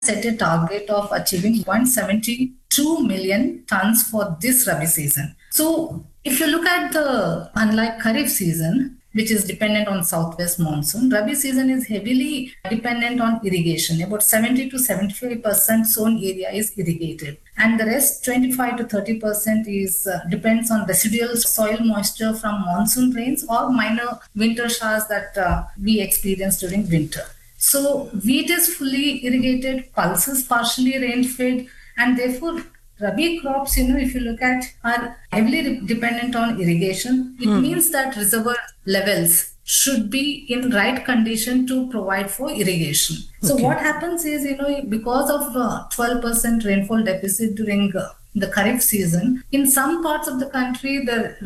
set a target of achieving 172 million tons for this Rabi season. So if you look at unlike Kharif season, which is dependent on southwest monsoon, Rabi season is heavily dependent on irrigation. About 70 to 75% zone area is irrigated, and the rest 25 to 30% is depends on residual soil moisture from monsoon rains or minor winter showers that we experience during winter. So wheat is fully irrigated, pulses partially rain-fed, and therefore Rabi crops, if you look at, are heavily dependent on irrigation. It means that reservoir levels should be in right condition to provide for irrigation. So what happens is, because of 12% rainfall deficit during the Kharif season, in some parts of the country, the